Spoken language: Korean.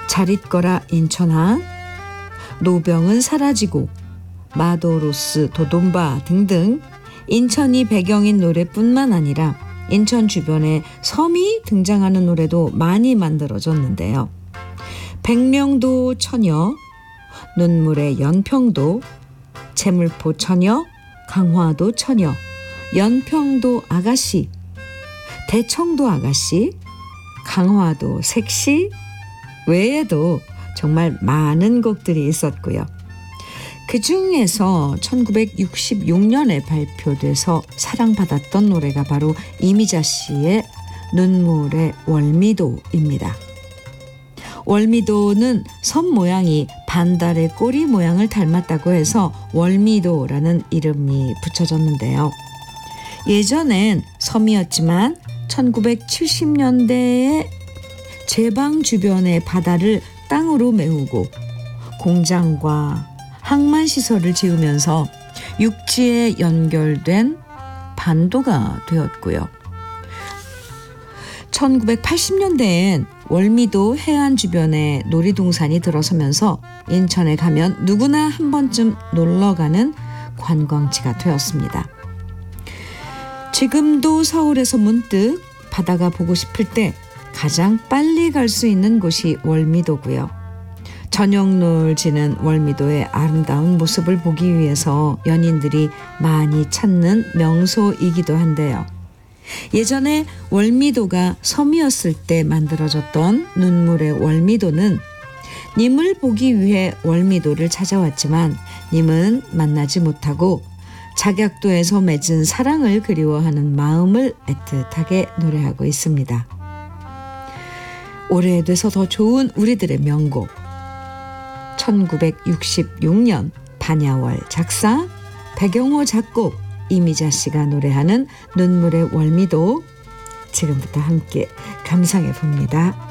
잘 있거라 인천항, 노병은 사라지고, 마도로스 도돈바 등등 인천이 배경인 노래뿐만 아니라 인천 주변에 섬이 등장하는 노래도 많이 만들어졌는데요. 백령도 처녀, 눈물의 연평도, 채물포 처녀, 강화도 처녀, 연평도 아가씨, 대청도 아가씨, 강화도 색시 외에도 정말 많은 곡들이 있었고요. 그 중에서 1966년에 발표돼서 사랑받았던 노래가 바로 이미자 씨의 눈물의 월미도입니다. 월미도는 섬 모양이 반달의 꼬리 모양을 닮았다고 해서 월미도라는 이름이 붙여졌는데요. 예전엔 섬이었지만 1970년대에 제방 주변의 바다를 땅으로 메우고 공장과 항만시설을 지으면서 육지에 연결된 반도가 되었고요. 1980년대엔 월미도 해안 주변에 놀이동산이 들어서면서 인천에 가면 누구나 한 번쯤 놀러가는 관광지가 되었습니다. 지금도 서울에서 문득 바다가 보고 싶을 때 가장 빨리 갈 수 있는 곳이 월미도고요. 저녁노을 지는 월미도의 아름다운 모습을 보기 위해서 연인들이 많이 찾는 명소이기도 한데요. 예전에 월미도가 섬이었을 때 만들어졌던 눈물의 월미도는 님을 보기 위해 월미도를 찾아왔지만 님은 만나지 못하고 작약도에서 맺은 사랑을 그리워하는 마음을 애틋하게 노래하고 있습니다. 오래돼서 더 좋은 우리들의 명곡, 1966년 반야월 작사, 백영호 작곡, 이미자 씨가 노래하는 눈물의 월미도, 지금부터 함께 감상해 봅니다.